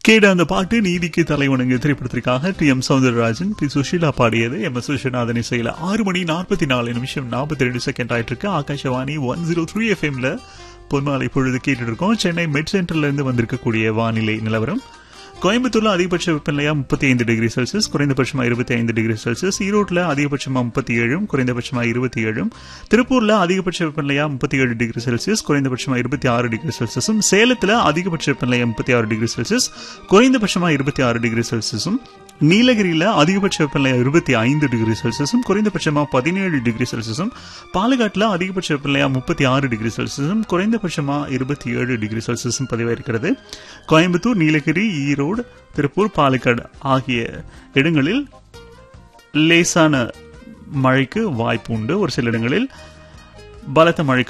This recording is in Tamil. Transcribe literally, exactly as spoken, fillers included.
கேட அந்த பாட்டு நீதிக்கு தலைவணங்கு திரைப்படத்திற்காக D M Soundararajan B Sushila பாடியது. எம் எஸ் விஸ்வநாதன் இசையில ஆறு மணி நாற்பத்தி நாலு நிமிஷம் நாற்பத்தி ரெண்டு செகண்ட் ஆயிட்டு இருக்கு. ஆகாஷவாணி ஒன் ஜீரோ த்ரீ எஃப்எம்ல பொன்மாலை பொழுது கேட்டுட்டு இருக்கோம். சென்னை மெட் சென்டர்ல இருந்து வந்திருக்கக்கூடிய வானிலை நிலவரம். கோயம்புத்தூர்ல அதிகபட்ச வெப்பநிலையா முப்பத்தி ஐந்து டிகிரி செல்சியஸ், குறைந்தபட்சமா இருபத்தி ஐந்து டிகிரி செல்சியஸ். ஈரோட்ல அதிகபட்சமா முப்பத்தி ஏழும் குறைந்தபட்சமா இருபத்தி ஏழும். திருப்பூர்ல அதிகபட்ச வெப்பநிலையா முப்பத்தி ஏழு டிகிரி செல்சியஸ், குறைந்தபட்சமா இருபத்தி ஆறு டிகிரி செல்சியஸும். சேலத்துல அதிகபட்ச வெப்பநிலையா முப்பத்தி ஆறு டிகிரி செல்சியஸ், குறைந்தபட்சமா இருபத்தி ஆறு டிகிரி செல்சியஸும். நீலகிரியில அதிகபட்ச வெப்பநிலை இருபத்தி ஐந்து டிகிரி செல்சியஸும், குறைந்தபட்சமா பதினேழு டிகிரி செல்சியஸும். பாலக்காட்டுல அதிகபட்ச வெப்பநிலையா முப்பத்தி ஆறு டிகிரி செல்சியஸும், குறைந்தபட்சமா இருபத்தி ஏழு டிகிரி செல்சியஸும் பதிவாயிருக்கிறது. கோயம்புத்தூர், நீலகிரி, ஈரோடு, திருப்பூர், பாலக்காடு ஆகிய இடங்களில் லேசான மழைக்கு வாய்ப்பு உண்டு. ஒரு சில இடங்களில் பலத்த மழைக்கு